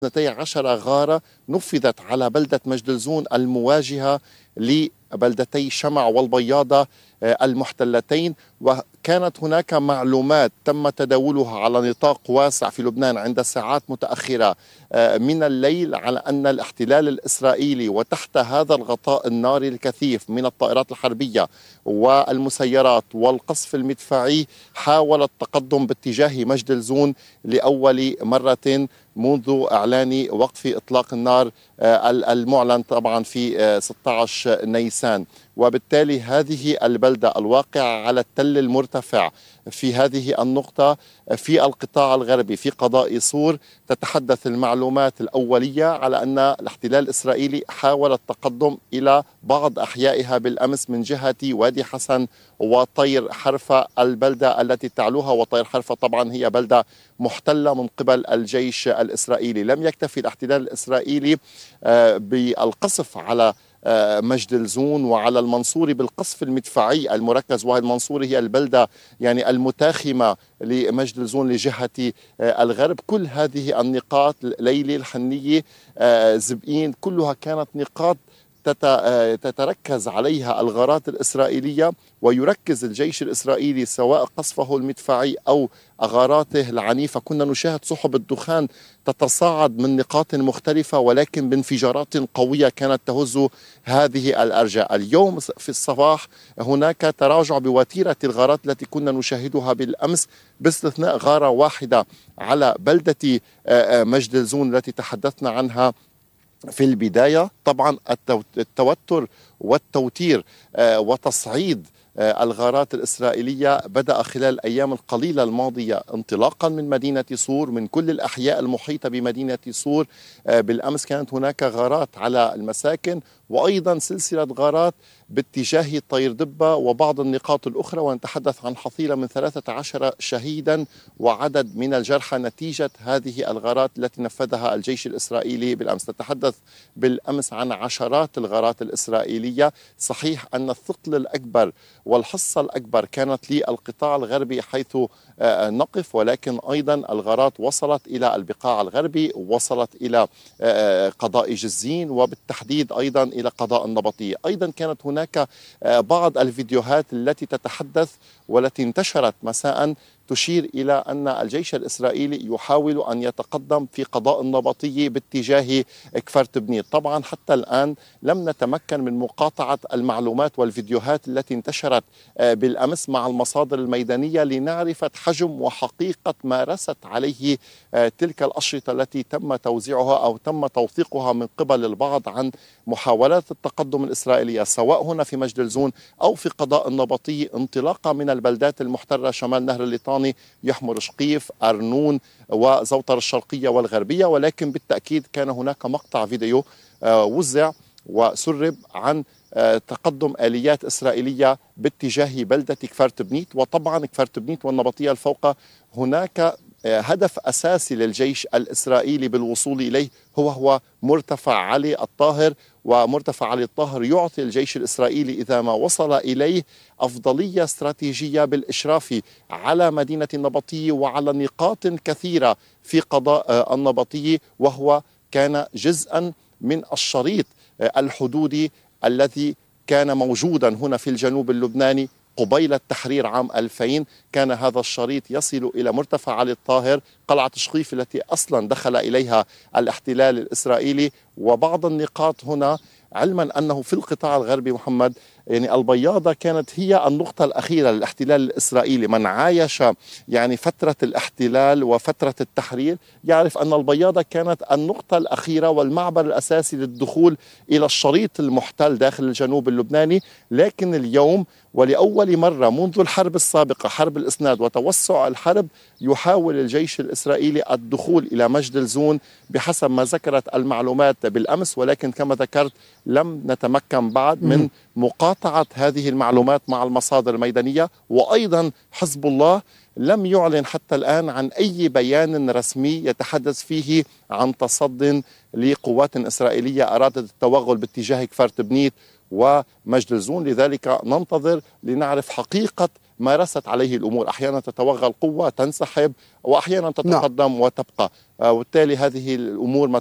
12 غارة نفذت على بلدة مجدلزون المواجهة لبلدتي شمع والبياضة المحتلتين. وكانت هناك معلومات تم تداولها على نطاق واسع في لبنان عند ساعات متأخرة من الليل على أن الاحتلال الإسرائيلي وتحت هذا الغطاء الناري الكثيف من الطائرات الحربية والمسيرات والقصف المدفعي حاول التقدم باتجاه مجدلزون لأول مرة منذ إعلان وقف إطلاق النار المعلن طبعا في 16 نيسان. وبالتالي هذه البلدة الواقعة على التل المرتفع في هذه النقطة في القطاع الغربي في قضاء صور تتحدث المعلومات الأولية على أن الاحتلال الإسرائيلي حاول التقدم إلى بعض أحيائها بالأمس من جهة وادي حسن وطير حرفة، البلدة التي تعلوها. وطير حرفة طبعا هي بلدة محتلة من قبل الجيش الإسرائيلي. لم يكتفي الاحتلال الإسرائيلي بالقصف على مجدلزون وعلى المنصوري بالقصف المدفعي المركز، وهي المنصوري هي البلدة يعني المتاخمة لمجدلزون لجهة الغرب. كل هذه النقاط ليلي الحنية زبئين كلها كانت نقاط تتركز عليها الغارات الإسرائيلية، ويركز الجيش الإسرائيلي سواء قصفه المدفعي أو غاراته العنيفة. كنا نشاهد سحب الدخان تتصاعد من نقاط مختلفة ولكن بانفجارات قوية كانت تهز هذه الأرجاء. اليوم في الصباح هناك تراجع بوتيرة الغارات التي كنا نشاهدها بالأمس باستثناء غارة واحدة على بلدة مجدلزون التي تحدثنا عنها في البداية. طبعا التوتر والتوتير وتصعيد الغارات الإسرائيلية بدأ خلال الأيام القليلة الماضية انطلاقا من مدينة صور من كل الأحياء المحيطة بمدينة صور. بالأمس كانت هناك غارات على المساكن وأيضا سلسلة غارات باتجاه طير دبة وبعض النقاط الأخرى، ونتحدث عن حصيلة من 13 شهيدا وعدد من الجرحى نتيجة هذه الغارات التي نفذها الجيش الإسرائيلي بالأمس. نتحدث بالأمس عن عشرات الغارات الإسرائيلية. صحيح أن الثقل الأكبر والحصة الأكبر كانت للقطاع الغربي حيث نقف، ولكن أيضا الغارات وصلت إلى البقاع الغربي، وصلت إلى قضاء جزين وبالتحديد أيضا إلى قضاء النبطية. أيضا كانت هناك بعض الفيديوهات التي تتحدث والتي انتشرت مساء تشير إلى أن الجيش الإسرائيلي يحاول أن يتقدم في قضاء النبطية باتجاه كفر تبنيت. طبعا حتى الآن لم نتمكن من مقاطعة المعلومات والفيديوهات التي انتشرت بالأمس مع المصادر الميدانية لنعرف حجم وحقيقة ما رست عليه تلك الأشرطة التي تم توزيعها أو تم توثيقها من قبل البعض عن محاولات التقدم الإسرائيلية سواء هنا في مجدلزون أو في قضاء النبطية انطلاقا من البلدات المحترة شمال نهر الليطاني، يحمر شقيف، أرنون وزوطر الشرقية والغربية. ولكن بالتأكيد كان هناك مقطع فيديو وزع وسرب عن تقدم آليات إسرائيلية باتجاه بلدة كفر تبنيت. وطبعا كفر تبنيت والنبطية الفوقة هناك هدف أساسي للجيش الإسرائيلي بالوصول إليه هو مرتفع علي الطاهر. ومرتفع علي الطاهر يعطي الجيش الإسرائيلي إذا ما وصل إليه أفضلية استراتيجية بالإشراف على مدينة النبطية وعلى نقاط كثيرة في قضاء النبطية، وهو كان جزءا من الشريط الحدودي الذي كان موجودا هنا في الجنوب اللبناني قبيل التحرير عام 2000. كان هذا الشريط يصل إلى مرتفع علي الطاهر، قلعة شقيف التي أصلا دخل إليها الاحتلال الإسرائيلي، وبعض النقاط هنا، علما أنه في القطاع الغربي محمد يعني البياضة كانت هي النقطة الأخيرة للاحتلال الإسرائيلي. من عايش يعني فترة الاحتلال وفترة التحرير يعرف أن البياضة كانت النقطة الأخيرة والمعبر الأساسي للدخول إلى الشريط المحتل داخل الجنوب اللبناني. لكن اليوم ولأول مرة منذ الحرب السابقة، حرب الإسناد وتوسع الحرب، يحاول الجيش الإسرائيلي الدخول إلى مجدلزون بحسب ما ذكرت المعلومات بالأمس. ولكن كما ذكرت لم نتمكن بعد من مقاطعة هذه المعلومات مع المصادر الميدانية. وأيضا حزب الله لم يعلن حتى الآن عن أي بيان رسمي يتحدث فيه عن تصد لقوات إسرائيلية أرادت التوغل باتجاه كفر تبنيت ومجدلزون. لذلك ننتظر لنعرف حقيقة ما رست عليه الأمور. أحيانا تتوغل القوة تنسحب، وأحيانا تتقدم وتبقى، وبالتالي هذه الأمور